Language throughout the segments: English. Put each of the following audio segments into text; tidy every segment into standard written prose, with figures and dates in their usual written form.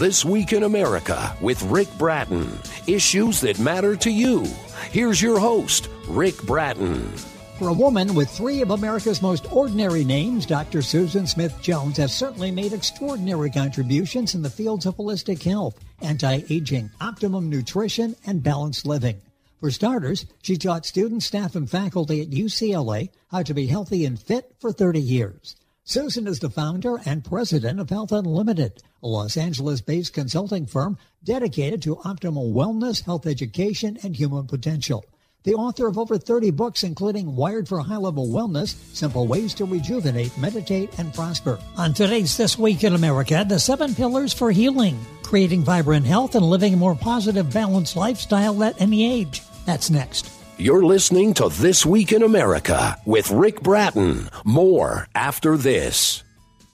This Week in America with Rick Bratton. Issues that matter to you. Here's your host, Rick Bratton. For a woman with three of America's most ordinary names, Dr. Susan Smith Jones has certainly made extraordinary contributions in the fields of holistic health, anti-aging, optimum nutrition, and balanced living. For starters, she taught students, staff, and faculty at UCLA how to be healthy and fit for 30 years. Susan is the founder and president of Health Unlimited, a Los Angeles-based consulting firm dedicated to optimal wellness, health education, and human potential. The author of over 30 books, including Wired for High-Level Wellness, Simple Ways to Rejuvenate, Meditate, and Prosper. On today's This Week in America, the 7 pillars for healing, creating vibrant health and living a more positive, balanced lifestyle at any age. That's next. You're listening to This Week in America with Rick Bratton. More after this.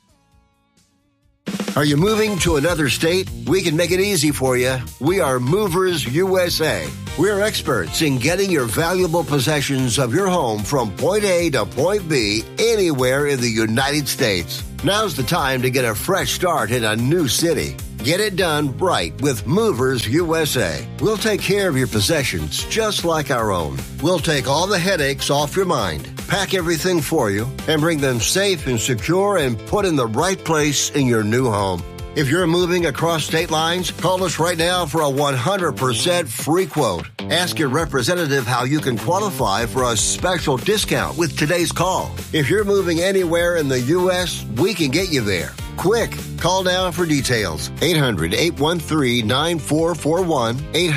Are you moving to another state? We can make it easy for you. We are Movers USA. We're experts in getting your valuable possessions of your home from point A to point B anywhere in the United States. Now's the time to get a fresh start in a new city. Get it done right with Movers USA. We'll take care of your possessions just like our own. We'll take all the headaches off your mind, pack everything for you, and bring them safe and secure and put in the right place in your new home. If you're moving across state lines, call us right now for a 100% free quote. Ask your representative how you can qualify for a special discount with today's call. If you're moving anywhere in the U.S., we can get you there. Quick, call now for details. 800-813-9441.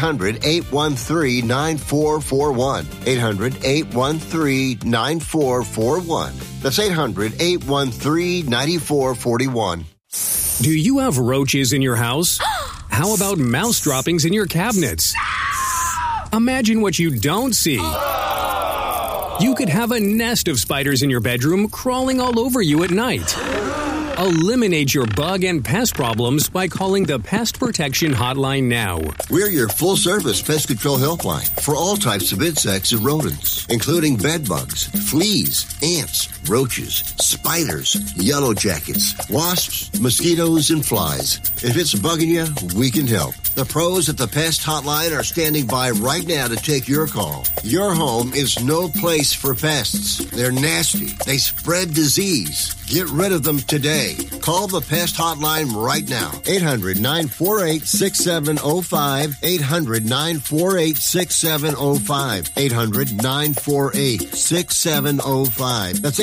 800-813-9441. 800-813-9441. That's 800-813-9441. Do you have roaches in your house? How about mouse droppings in your cabinets? Imagine what you don't see. You could have a nest of spiders in your bedroom crawling all over you at night. Eliminate your bug and pest problems by calling the Pest Protection Hotline now. We're your full-service pest control helpline for all types of insects and rodents, including bed bugs, fleas, ants, roaches, spiders, yellow jackets, wasps, mosquitoes, and flies. If it's bugging you, we can help. The pros at the Pest Hotline are standing by right now to take your call. Your home is no place for pests. They're nasty. They spread disease. Get rid of them today. Call the Pest Hotline right now. 800-948-6705. 800-948-6705. 800-948-6705. That's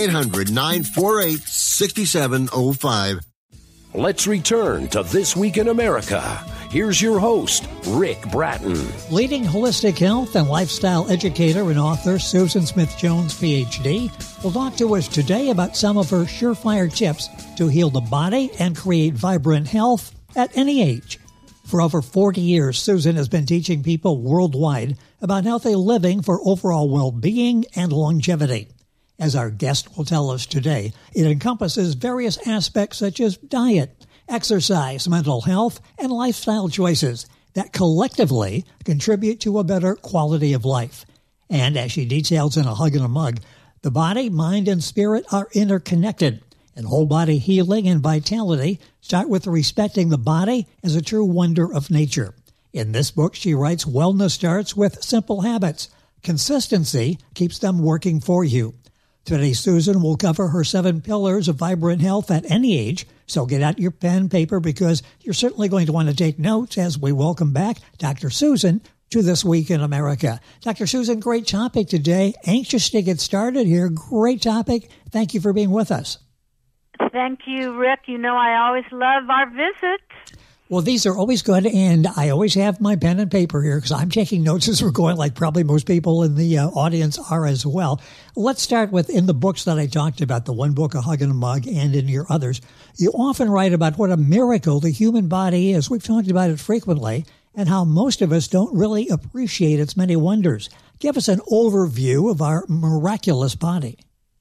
800-948-6705. Let's return to This Week in America. Here's your host, Rick Bratton. Leading holistic health and lifestyle educator and author Susan Smith Jones, Ph.D., will talk to us today about some of her surefire tips to heal the body and create vibrant health at any age. For over 40 years, Susan has been teaching people worldwide about healthy living for overall well-being and longevity. As our guest will tell us today, it encompasses various aspects such as diet, exercise, mental health, and lifestyle choices that collectively contribute to a better quality of life. And as she details in A Hug and a Mug, the body, mind, and spirit are interconnected, and whole body healing and vitality start with respecting the body as a true wonder of nature. In this book, she writes, wellness starts with simple habits. Consistency keeps them working for you. Today, Susan will cover her 7 pillars of vibrant health at any age, so get out your pen and paper because you're certainly going to want to take notes as we welcome back Dr. Susan to This Week in America. Dr. Susan, great topic today. Anxious to get started here. Great topic. Thank you for being with us. Thank you, Rick. You know I always love our visits. Well, these are always good, and I always have my pen and paper here because I'm taking notes as we're going, like probably most people in the audience are as well. Let's start with, in the books that I talked about, the one book, A Hug and a Mug, and in your others, you often write about what a miracle the human body is. We've talked about it frequently, and how most of us don't really appreciate its many wonders. Give us an overview of our miraculous body.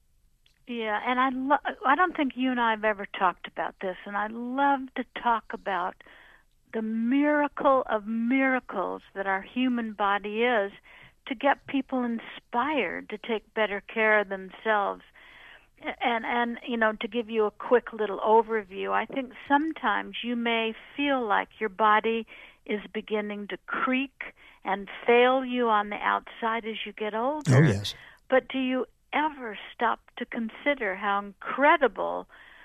Yeah, and I don't think you and I have ever talked about this, and I love to talk about the miracle of miracles that our human body is to get people inspired to take better care of themselves. And to give you a quick little overview, I think sometimes you may feel like your body is beginning to creak and fail you on the outside as you get older. Oh, yes. But do you ever stop to consider how incredible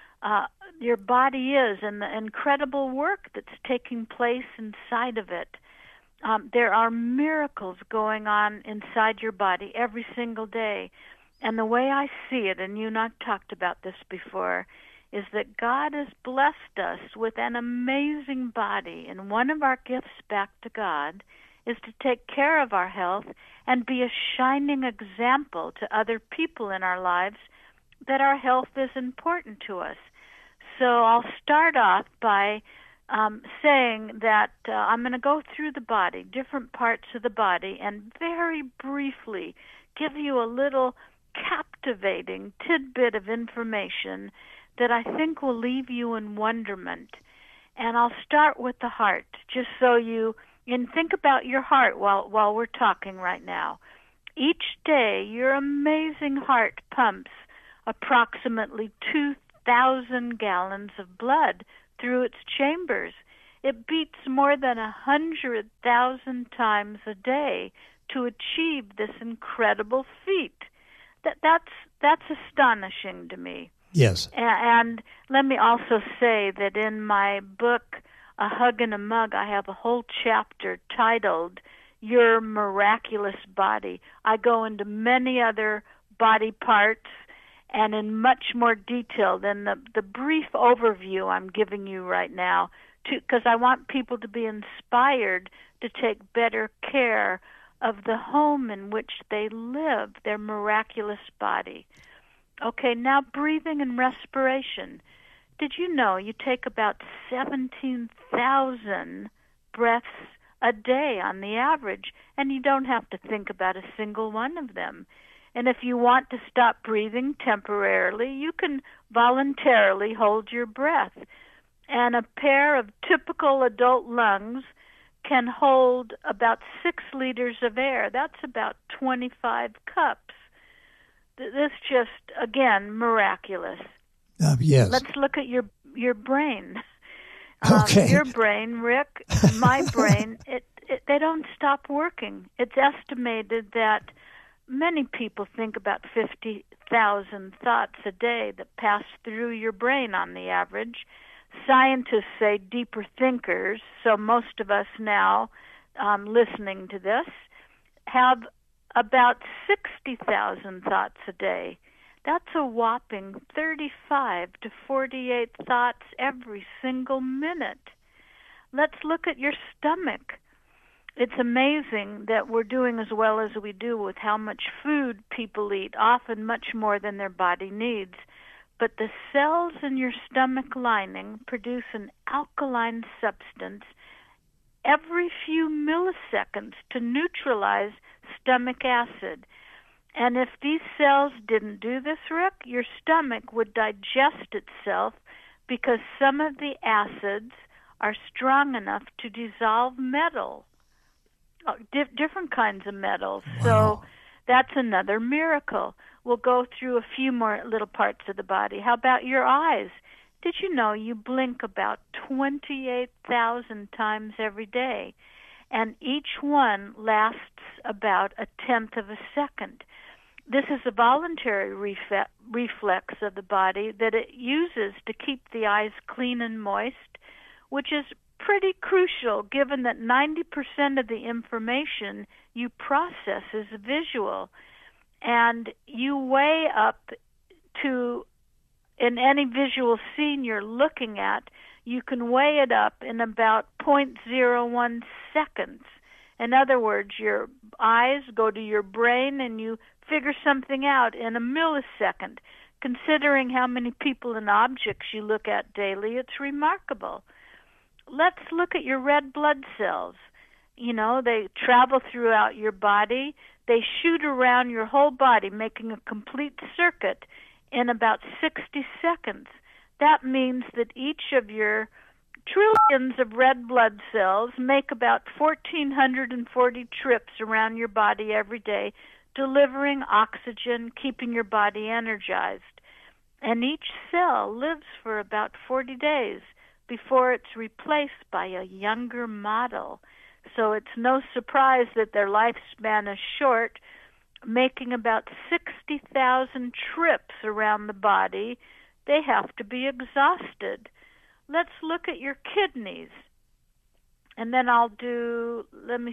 your body is and the incredible work that's taking place inside of it? There are miracles going on inside your body every single day. And the way I see it, and you and I've talked about this before, is that God has blessed us with an amazing body. And one of our gifts back to God is to take care of our health and be a shining example to other people in our lives that our health is important to us. So I'll start off by saying that I'm going to go through the body, different parts of the body, and very briefly give you a little captivating tidbit of information that I think will leave you in wonderment. And I'll start with the heart, just so you can think about your heart while we're talking right now. Each day, your amazing heart pumps approximately 2,000 gallons of blood through its chambers. It beats more than 100,000 times a day to achieve this incredible feat. That's astonishing to me. Yes. And let me also say that in my book, A Hug and a Mug, I have a whole chapter titled Your Miraculous Body. I go into many other body parts and in much more detail than the brief overview I'm giving you right now, because I want people to be inspired to take better care of the home in which they live, their miraculous body. Okay, now breathing and respiration. Did you know you take about 17,000 breaths a day on the average, and you don't have to think about a single one of them? And if you want to stop breathing temporarily, you can voluntarily hold your breath. And a pair of typical adult lungs can hold about 6 liters of air. That's about 25 cups. This just, again, miraculous. Yes. Let's look at your brain. Okay. Your brain, Rick, my brain, they don't stop working. It's estimated that many people think about 50,000 thoughts a day that pass through your brain on the average. Scientists say deeper thinkers, so most of us now listening to this, have about 60,000 thoughts a day. That's a whopping 35 to 48 thoughts every single minute. Let's look at your stomach. It's amazing that we're doing as well as we do with how much food people eat, often much more than their body needs. But the cells in your stomach lining produce an alkaline substance every few milliseconds to neutralize stomach acid. And if these cells didn't do this, Rick, your stomach would digest itself because some of the acids are strong enough to dissolve metal, different kinds of metals. Wow. So that's another miracle. We'll go through a few more little parts of the body. How about your eyes? Did you know you blink about 28,000 times every day? And each one lasts about 1/10 of a second. This is a voluntary reflex of the body that it uses to keep the eyes clean and moist, which is pretty crucial given that 90% of the information you process is visual. And you weigh up to, in any visual scene you're looking at, you can weigh it up in about 0.01 seconds. In other words, your eyes go to your brain and you figure something out in a millisecond. Considering how many people and objects you look at daily, it's remarkable. Let's look at your red blood cells. You know, they travel throughout your body. They shoot around your whole body, making a complete circuit in about 60 seconds. That means that each of your trillions of red blood cells make about 1,440 trips around your body every day, delivering oxygen, keeping your body energized. and each cell lives for about 40 days before it's replaced by a younger model. So it's no surprise that their lifespan is short, making about 60,000 trips around the body. They have to be exhausted. Let's look at your kidneys. And then I'll do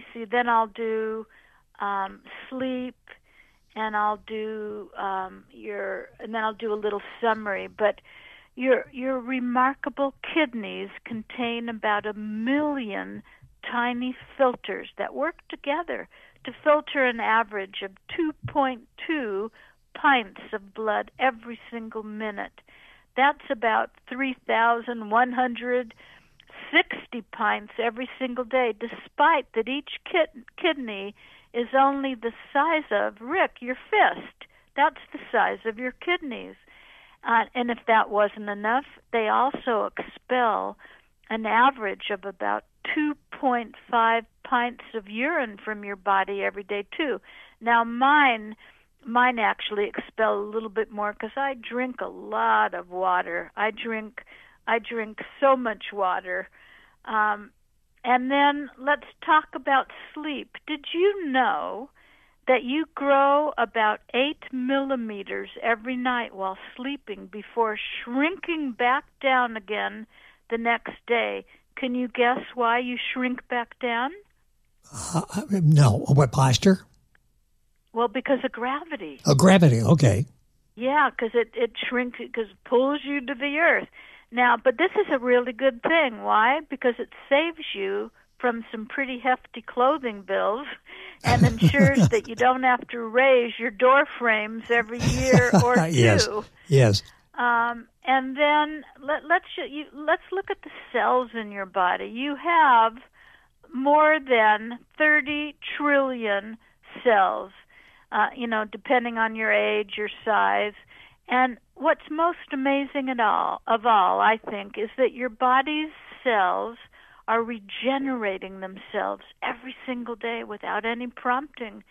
sleep, and I'll do and then I'll do a little summary. But your remarkable kidneys contain about 1 million tiny filters that work together to filter an average of 2.2 pints of blood every single minute. That's about 3,160 pints every single day, despite that each kidney is only the size of, Rick, your fist. That's the size of your kidneys. And if that wasn't enough, they also expel an average of about 2.5 pints of urine from your body every day, too. Now, mine actually expel a little bit more because I drink a lot of water. I drink so much water. And then let's talk about sleep. Did you know that you grow about 8 millimeters every night while sleeping before shrinking back down again the next day? Can you guess why you shrink back down? No. What, posture? Well, because of gravity. Oh, gravity. Okay. Yeah, because it shrinks, because it pulls you to the earth. Now, but this is a really good thing. Why? Because it saves you from some pretty hefty clothing bills and ensures that you don't have to raise your door frames every year or two. Yes. And then let's look at the cells in your body. You have more than 30 trillion cells, depending on your age, your size. And what's most amazing of all, I think, is that your body's cells are regenerating themselves every single day without any prompting.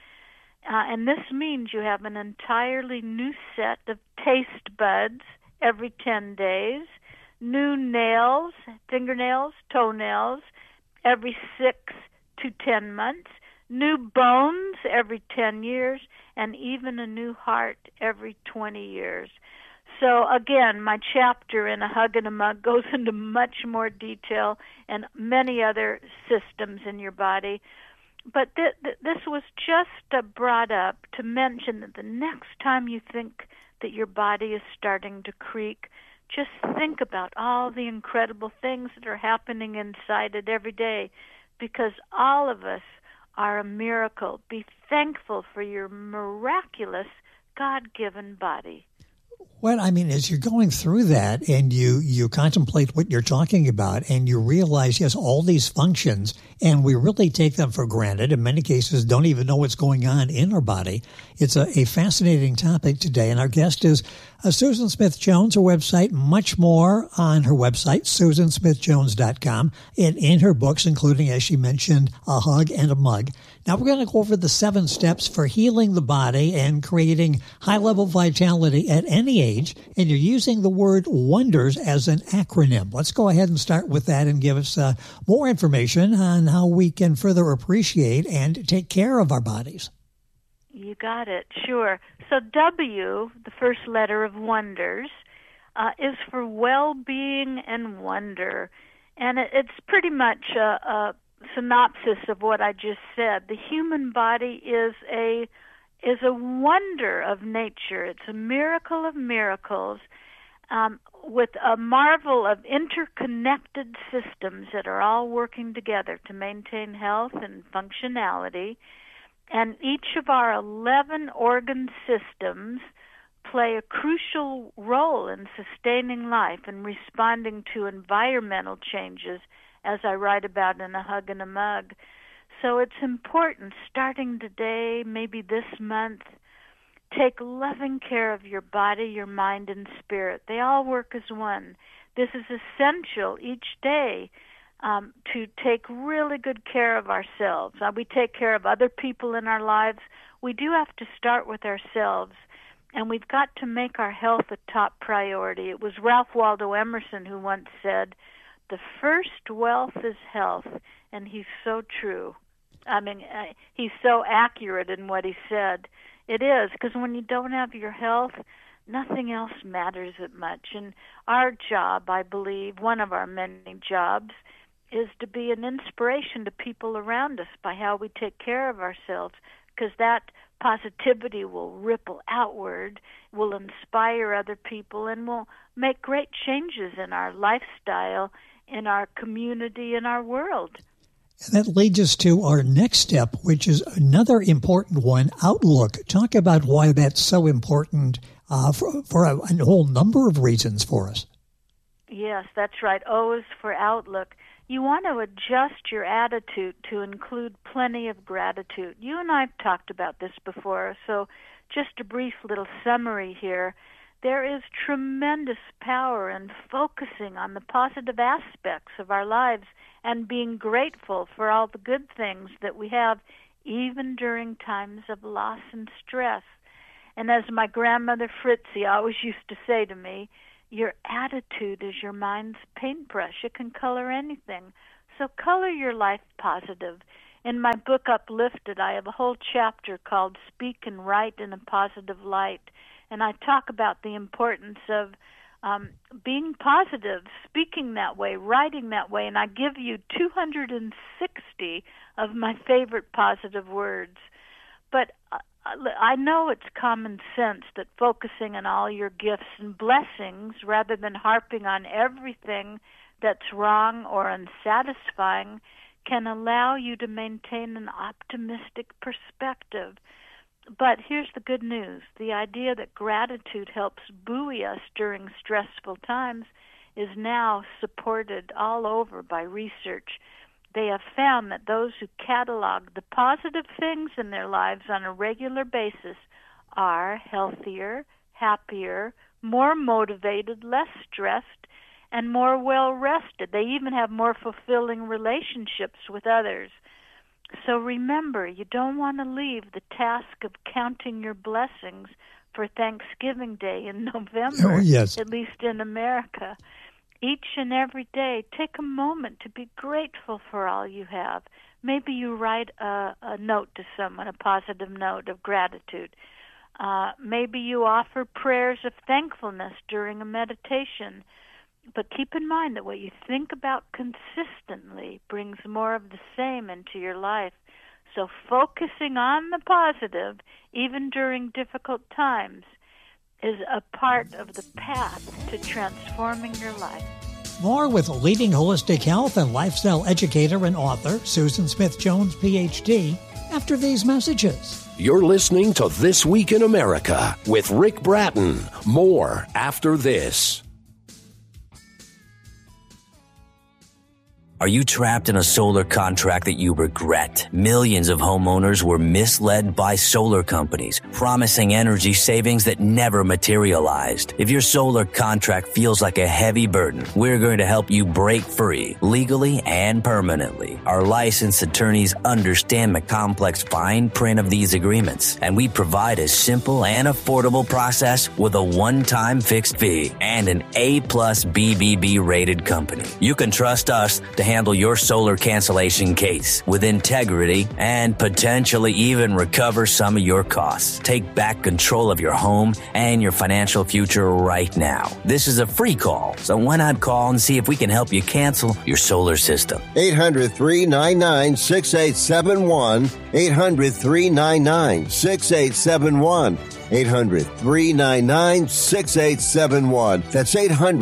And this means you have an entirely new set of taste buds every 10 days, new nails, fingernails, toenails, every 6 to 10 months, new bones every 10 years, and even a new heart every 20 years. So again, my chapter in A Hug and a Mug goes into much more detail and many other systems in your body. But this was just brought up to mention that the next time you think that your body is starting to creak, just think about all the incredible things that are happening inside it every day, because all of us are a miracle. Be thankful for your miraculous God-given body. Well, I mean, as you're going through that and you contemplate what you're talking about and you realize, yes, all these functions, and we really take them for granted, in many cases don't even know what's going on in our body. It's a fascinating topic today, and our guest is Susan Smith-Jones. Her website, much more on her website, SusanSmithJones.com, and in her books, including, as she mentioned, A Hug and a Mug. Now we're going to go over the 7 steps for healing the body and creating high-level vitality at any age, and you're using the word WONDERS as an acronym. Let's go ahead and start with that and give us more information on how we can further appreciate and take care of our bodies. You got it, sure. So W, the first letter of WONDERS, is for well-being and wonder. And it's pretty much a synopsis of what I just said. The human body is a wonder of nature. It's a miracle of miracles, with a marvel of interconnected systems that are all working together to maintain health and functionality. And each of our 11 organ systems play a crucial role in sustaining life and responding to environmental changes, as I write about in A Hug and a Mug. So it's important, starting today, maybe this month, take loving care of your body, your mind, and spirit. They all work as one. This is essential each day to take really good care of ourselves. We take care of other people in our lives. We do have to start with ourselves. And we've got to make our health a top priority. It was Ralph Waldo Emerson who once said, "The first wealth is health," and he's so true. I mean, he's so accurate in what he said. It is, because when you don't have your health, nothing else matters that much. And our job, I believe, one of our many jobs, is to be an inspiration to people around us by how we take care of ourselves, because that positivity will ripple outward, will inspire other people, and will make great changes in our lifestyle, in our community, in our world. And that leads us to our next step, which is another important one, outlook. Talk about why that's so important for a whole number of reasons for us. Yes, that's right. O is for outlook. You want to adjust your attitude to include plenty of gratitude. You and I have talked about this before, so just a brief little summary here. There is tremendous power in focusing on the positive aspects of our lives and being grateful for all the good things that we have, even during times of loss and stress. And as my grandmother Fritzie always used to say to me, your attitude is your mind's paintbrush. It can color anything. So color your life positive. In my book, Uplifted, I have a whole chapter called Speak and Write in a Positive Light. And I talk about the importance of being positive, speaking that way, writing that way. And I give you 260 of my favorite positive words. But I know it's common sense that focusing on all your gifts and blessings rather than harping on everything that's wrong or unsatisfying can allow you to maintain an optimistic perspective. But here's the good news. The idea that gratitude helps buoy us during stressful times is now supported all over by research. They have found that those who catalog the positive things in their lives on a regular basis are healthier, happier, more motivated, less stressed, and more well-rested. They even have more fulfilling relationships with others. So remember, you don't want to leave the task of counting your blessings for Thanksgiving Day in November, at least in America. Each and every day, take a moment to be grateful for all you have. Maybe you write a note to someone, a positive note of gratitude. Maybe you offer prayers of thankfulness during a meditation. But keep in mind that what you think about consistently brings more of the same into your life. So focusing on the positive, even during difficult times, is a part of the path to transforming your life. More with leading holistic health and lifestyle educator and author Susan Smith-Jones, Ph.D., after these messages. You're listening to This Week in America with Rick Bratton. More after this. Are you trapped in a solar contract that you regret? Millions of homeowners were misled by solar companies, promising energy savings that never materialized. If your solar contract feels like a heavy burden, we're going to help you break free, legally and permanently. Our licensed attorneys understand the complex fine print of these agreements, and we provide a simple and affordable process with a one-time fixed fee and an A+ BBB rated company. You can trust us to handle your solar cancellation case with integrity and potentially even recover some of your costs. Take back control of your home and your financial future right now. This is a free call, so why not call and see if we can help you cancel your solar system? 800-399-6871. 800-399-6871. 800-399-6871. That's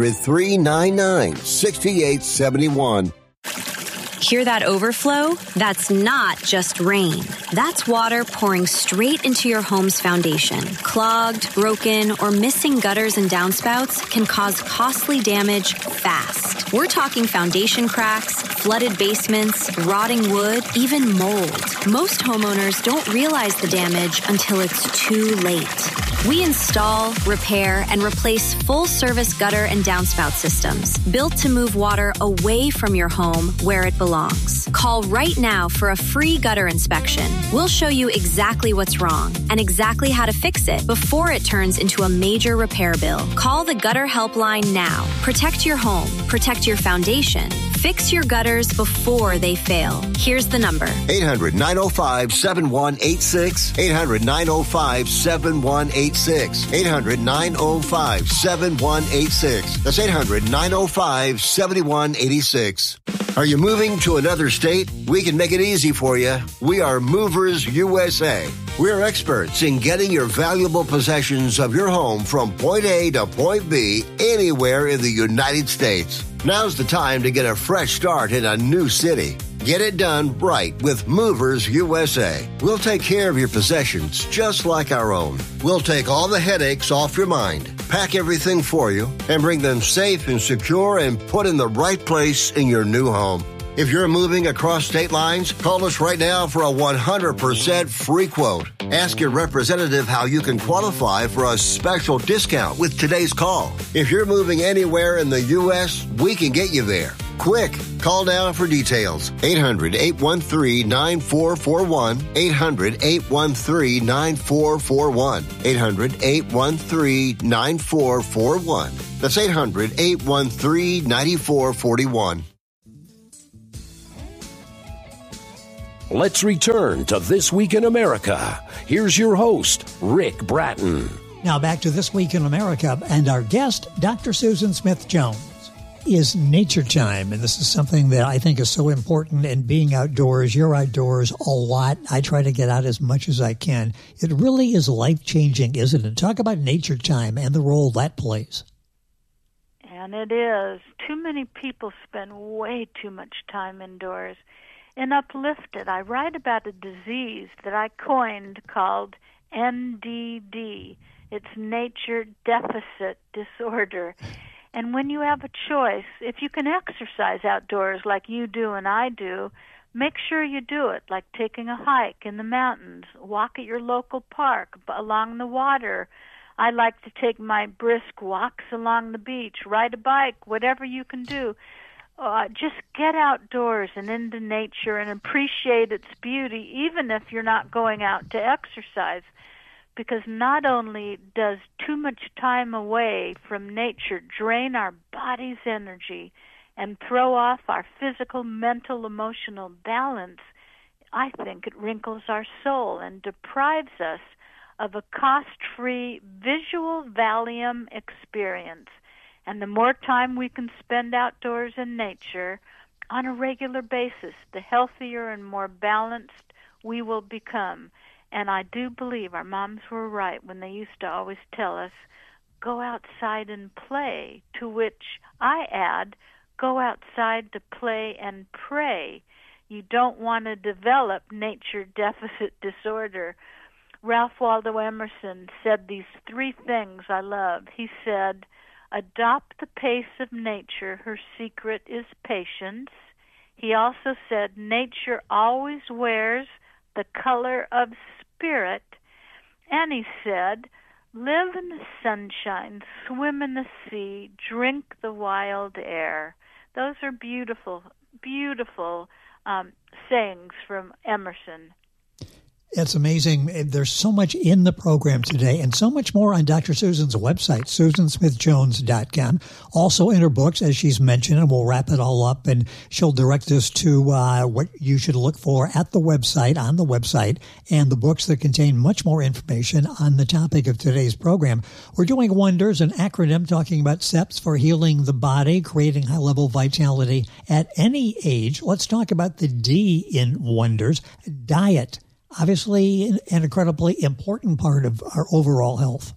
800-399-6871. Hear that overflow? That's not just rain. That's water pouring straight into your home's foundation. Clogged, broken, or missing gutters and downspouts can cause costly damage fast. We're talking foundation cracks, flooded basements, rotting wood, even mold. Most homeowners don't realize the damage until it's too late. We install, repair, and replace full-service gutter and downspout systems built to move water away from your home where it belongs. Call right now for a free gutter inspection. We'll show you exactly what's wrong and exactly how to fix it before it turns into a major repair bill. Call the Gutter Helpline now. Protect your home. Protect your foundation. Fix your gutters before they fail. Here's the number. 800-905-7186. 800-905-7186. 800-905-7186. That's 800-905-7186. Are you moving to another state? We can make it easy for you. We are Movers USA. We're experts in getting your valuable possessions of your home from point A to point B anywhere in the United States. Now's the time to get a fresh start in a new city. Get it done right with Movers USA. We'll take care of your possessions just like our own. We'll take all the headaches off your mind, pack everything for you, and bring them safe and secure and put in the right place in your new home. If you're moving across state lines, call us right now for a 100% free quote. Ask your representative how you can qualify for a special discount with today's call. If you're moving anywhere in the U.S., we can get you there. Quick, call now for details. 800-813-9441. 800-813-9441. 800-813-9441. That's 800-813-9441. Let's return to This Week in America. Here's your host, Rick Bratton. Now back to This Week in America, and our guest, Dr. Susan Smith-Jones, is nature time. And this is something that I think is so important in being outdoors. You're outdoors a lot. I try to get out as much as I can. It really is life-changing, isn't it? Talk about nature time and the role that plays. And it is. Too many people spend way too much time indoors. In Uplifted, I write about a disease that I coined called NDD. It's Nature Deficit Disorder. And when you have a choice, if you can exercise outdoors like you do and I do, make sure you do it, like taking a hike in the mountains, walk at your local park, along the water. I like to take my brisk walks along the beach, ride a bike, whatever you can do. Just get outdoors and into nature and appreciate its beauty, even if you're not going out to exercise. Because not only does too much time away from nature drain our body's energy and throw off our physical, mental, emotional balance, I think it wrinkles our soul and deprives us of a cost-free visual Valium experience. And the more time we can spend outdoors in nature on a regular basis, the healthier and more balanced we will become. And I do believe our moms were right when they used to always tell us, go outside and play, to which I add, go outside to play and pray. You don't want to develop nature deficit disorder. Ralph Waldo Emerson said these three things I love. He said, adopt the pace of nature, her secret is patience. He also said, nature always wears the color of spirit. And he said, live in the sunshine, swim in the sea, drink the wild air. Those are beautiful, beautiful sayings from Emerson. It's amazing. There's so much in the program today and so much more on Dr. Susan's website, susansmithjones.com. Also in her books, as she's mentioned, and we'll wrap it all up, and she'll direct us to what you should look for at the website, on the website, and the books that contain much more information on the topic of today's program. We're doing Wonders, an acronym talking about steps for healing the body, creating high-level vitality at any age. Let's talk about the D in Wonders, diet. Obviously, an incredibly important part of our overall health.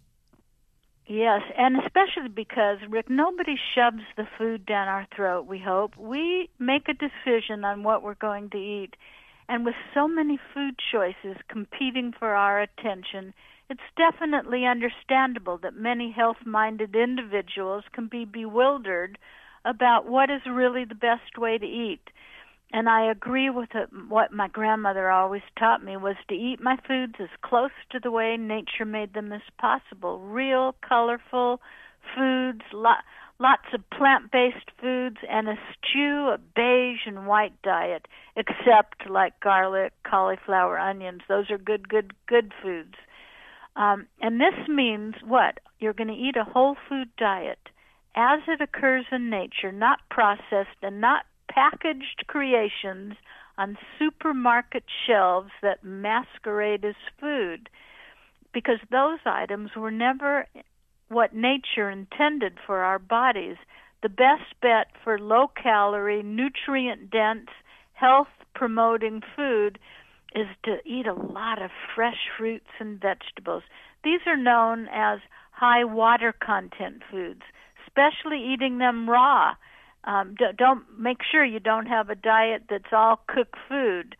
Yes, and especially because, Rick, nobody shoves the food down our throat, we hope. We make a decision on what we're going to eat. And with so many food choices competing for our attention, it's definitely understandable that many health-minded individuals can be bewildered about what is really the best way to eat. And I agree with what my grandmother always taught me, was to eat my foods as close to the way nature made them as possible. Real, colorful foods, lots of plant-based foods, and eschew a beige and white diet, except like garlic, cauliflower, onions. Those are good foods. And this means what? You're going to eat a whole food diet as it occurs in nature, not processed and not packaged creations on supermarket shelves that masquerade as food, because those items were never what nature intended for our bodies. The best bet for low-calorie, nutrient-dense, health-promoting food is to eat a lot of fresh fruits and vegetables. These are known as high water content foods, especially eating them raw. Don't make sure you don't have a diet that's all cooked food.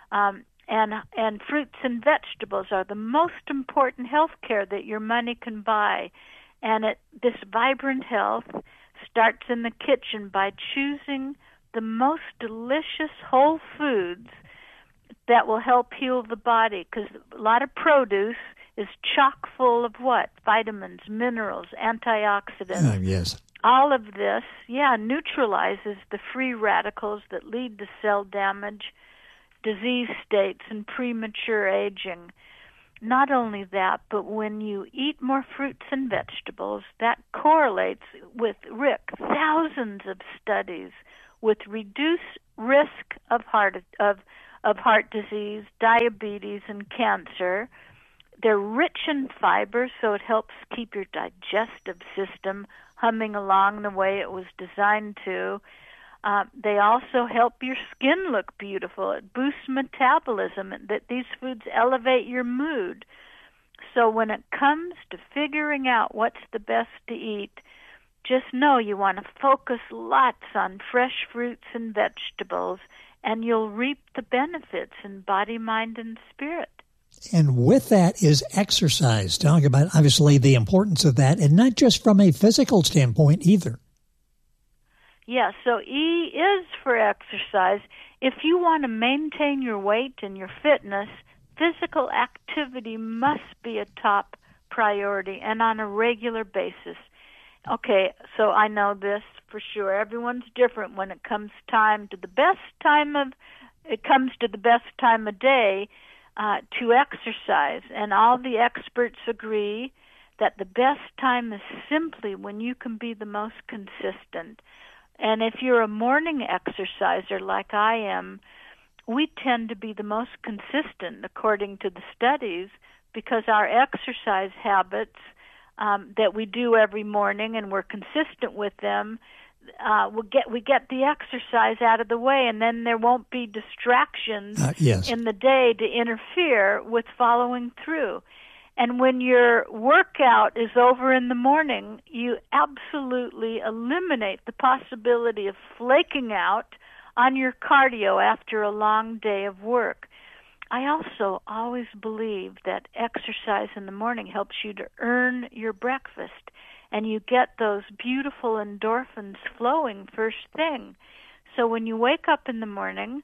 And fruits and vegetables are the most important health care that your money can buy. And this vibrant health starts in the kitchen by choosing the most delicious whole foods that will help heal the body, because a lot of produce is chock full of what? Vitamins, minerals, antioxidants. Yes. All of this, neutralizes the free radicals that lead to cell damage, disease states, and premature aging. Not only that, but when you eat more fruits and vegetables, that correlates with, Rick, thousands of studies with reduced risk of heart disease, diabetes, and cancer. They're rich in fiber, so it helps keep your digestive system humming along the way it was designed to. They also help your skin look beautiful. It boosts metabolism. That these foods elevate your mood. So when it comes to figuring out what's the best to eat, just know you want to focus lots on fresh fruits and vegetables, and you'll reap the benefits in body, mind, and spirit. And with that is exercise. Talk about, obviously, the importance of that, and not just from a physical standpoint either. Yeah, so E is for exercise. If you want to maintain your weight and your fitness, physical activity must be a top priority and on a regular basis. Okay, so I know this for sure. Everyone's different when it comes to the best time of day to exercise, and all the experts agree that the best time is simply when you can be the most consistent. And if you're a morning exerciser like I am, we tend to be the most consistent according to the studies, because our exercise habits that we do every morning, and we're consistent with them, we get the exercise out of the way, and then there won't be distractions in the day to interfere with following through. And when your workout is over in the morning, you absolutely eliminate the possibility of flaking out on your cardio after a long day of work. I also always believe that exercise in the morning helps you to earn your breakfast, and you get those beautiful endorphins flowing first thing. So when you wake up in the morning,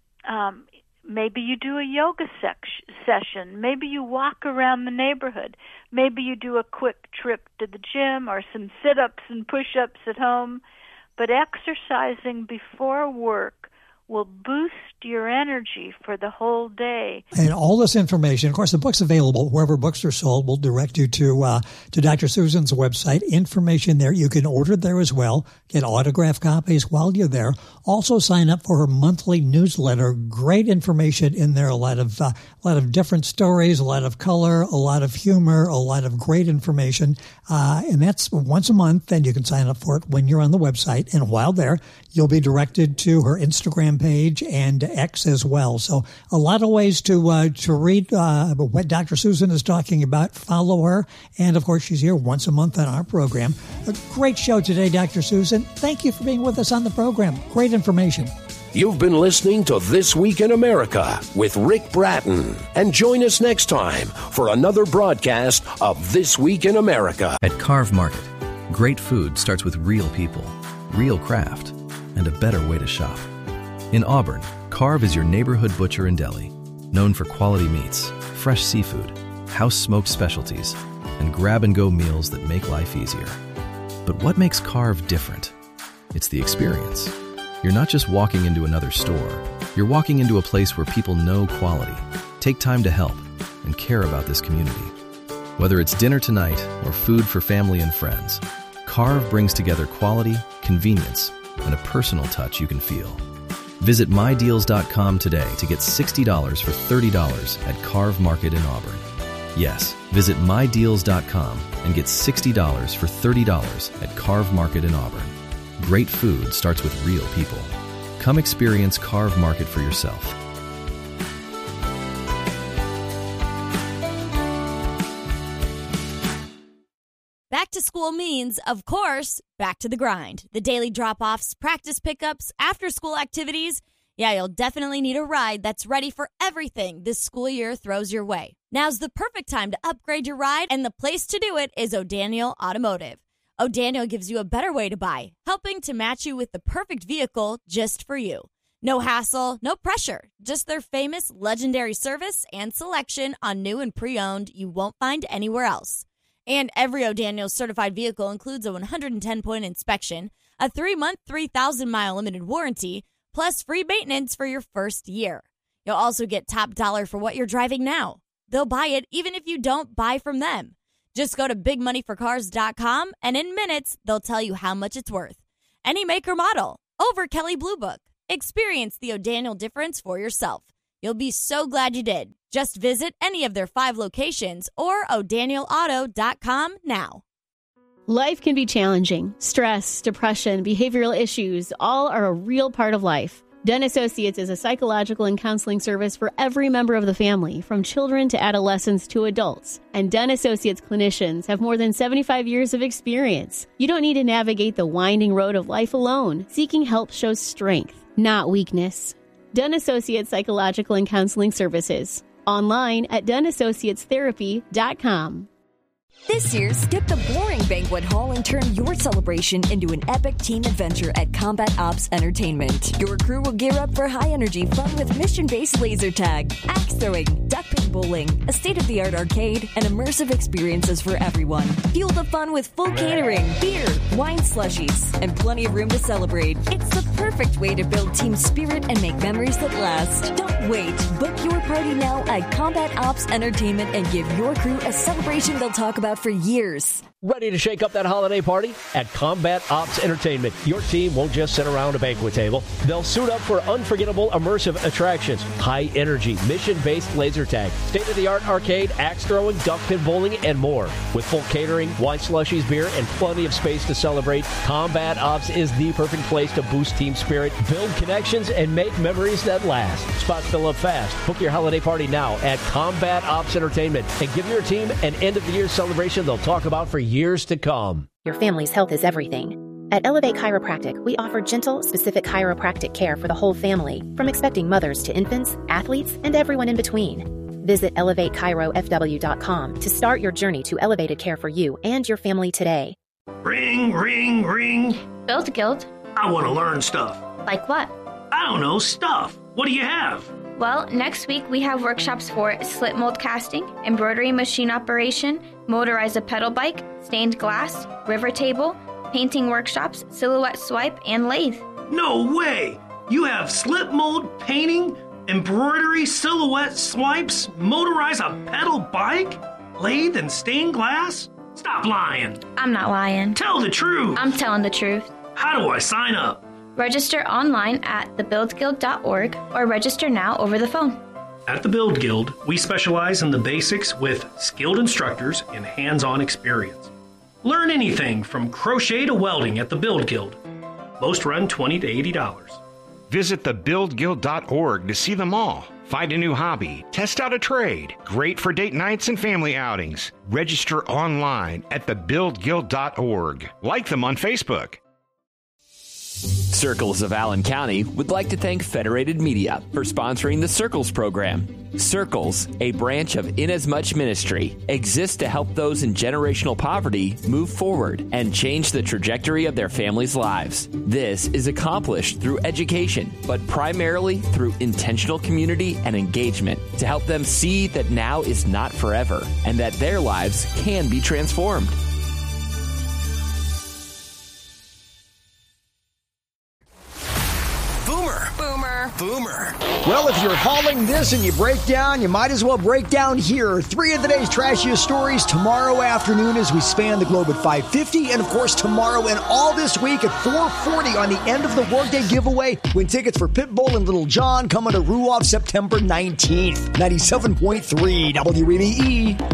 maybe you do a yoga session. Maybe you walk around the neighborhood. Maybe you do a quick trip to the gym or some sit-ups and push-ups at home. But exercising before work will boost your energy for the whole day. And all this information, of course, the book's available wherever books are sold. We'll direct you to Dr. Susan's website. Information there. You can order there as well. Get autographed copies while you're there. Also sign up for her monthly newsletter. Great information in there. A lot of different stories, a lot of color, a lot of humor, a lot of great information. And that's once a month, and you can sign up for it when you're on the website. And while there, you'll be directed to her Instagram page and X as well. So a lot of ways to read what Dr. Susan is talking about. Follow her. And, of course, she's here once a month on our program. A great show today, Dr. Susan. Thank you for being with us on the program. Great information. You've been listening to This Week in America with Rick Bratton. And join us next time for another broadcast of This Week in America. At Carve Market, great food starts with real people, real craft, and a better way to shop. In Auburn, Carve is your neighborhood butcher and deli, known for quality meats, fresh seafood, house-smoked specialties, and grab-and-go meals that make life easier. But what makes Carve different? It's the experience. You're not just walking into another store. You're walking into a place where people know quality, take time to help, and care about this community. Whether it's dinner tonight or food for family and friends, Carve brings together quality, convenience, and a personal touch you can feel. Visit MyDeals.com today to get $60 for $30 at Carve Market in Auburn. Yes, visit MyDeals.com and get $60 for $30 at Carve Market in Auburn. Great food starts with real people. Come experience Carve Market for yourself. Back to school means, of course, back to the grind. The daily drop-offs, practice pickups, after-school activities. Yeah, you'll definitely need a ride that's ready for everything this school year throws your way. Now's the perfect time to upgrade your ride, and the place to do it is O'Daniel Automotive. O'Daniel gives you a better way to buy, helping to match you with the perfect vehicle just for you. No hassle, no pressure, just their famous legendary service and selection on new and pre-owned you won't find anywhere else. And every O'Daniel certified vehicle includes a 110-point inspection, a 3-month, 3,000-mile limited warranty, plus free maintenance for your first year. You'll also get top dollar for what you're driving now. They'll buy it even if you don't buy from them. Just go to bigmoneyforcars.com, and in minutes, they'll tell you how much it's worth. Any make or model, over Kelley Blue Book. Experience the O'Daniel difference for yourself. You'll be so glad you did. Just visit any of their 5 locations or o'danielauto.com now. Life can be challenging. Stress, depression, behavioral issues, all are a real part of life. Dunn Associates is a psychological and counseling service for every member of the family, from children to adolescents to adults. And Dunn Associates clinicians have more than 75 years of experience. You don't need to navigate the winding road of life alone. Seeking help shows strength, not weakness. Dunn Associates Psychological and Counseling Services. Online at DunnAssociatesTherapy.com. This year, skip the boring banquet hall and turn your celebration into an epic team adventure at Combat Ops Entertainment. Your crew will gear up for high-energy fun with mission-based laser tag, axe throwing, duck pin bowling, a state-of-the-art arcade, and immersive experiences for everyone. Fuel the fun with full catering, beer, wine slushies, and plenty of room to celebrate. It's the perfect way to build team spirit and make memories that last. Don't wait. Book your party now at Combat Ops Entertainment and give your crew a celebration they'll talk about for years. Ready to shake up that holiday party? At Combat Ops Entertainment, your team won't just sit around a banquet table. They'll suit up for unforgettable immersive attractions, high-energy, mission-based laser tag, state-of-the-art arcade, axe throwing, duck pin bowling, and more. With full catering, wine slushies, beer, and plenty of space to celebrate, Combat Ops is the perfect place to boost team spirit, build connections, and make memories that last. Spots fill up fast. Book your holiday party now at Combat Ops Entertainment and give your team an end-of-the-year celebration they'll talk about for years to come. Your family's health is everything. At Elevate Chiropractic, we offer gentle, specific chiropractic care for the whole family, from expecting mothers to infants, athletes, and everyone in between. Visit ElevateChiroFW.com to start your journey to elevated care for you and your family today. Ring, ring, ring. Build Guild. I want to learn stuff. Like what? I don't know, stuff. What do you have? Well, next week we have workshops for slip mold casting, embroidery machine operation, motorize a pedal bike, stained glass, river table, painting workshops, silhouette swipe, and lathe. No way! You have slip mold, painting, embroidery, silhouette swipes, motorize a pedal bike, lathe, and stained glass? Stop lying. I'm not lying. Tell the truth. I'm telling the truth. How do I sign up? Register online at thebuildguild.org or register now over the phone. At the Build Guild, we specialize in the basics with skilled instructors and hands-on experience. Learn anything from crochet to welding at the Build Guild. Most run $20 to $80. Visit thebuildguild.org to see them all. Find a new hobby, test out a trade. Great for date nights and family outings. Register online at thebuildguild.org. Like them on Facebook. Circles of Allen County would like to thank Federated Media for sponsoring the Circles program. Circles, a branch of Inasmuch Ministry, exists to help those in generational poverty move forward and change the trajectory of their families' lives. This is accomplished through education, but primarily through intentional community and engagement to help them see that now is not forever and that their lives can be transformed. Boomer. Well, if you're hauling this and you break down, you might as well break down here. 3 of the day's trashiest stories tomorrow afternoon as we span the globe at 5:50. And, of course, tomorrow and all this week at 4:40 on the end of the Workday giveaway. Win tickets for Pitbull and Little John coming to Ruoff September 19th. 97.3 WABE.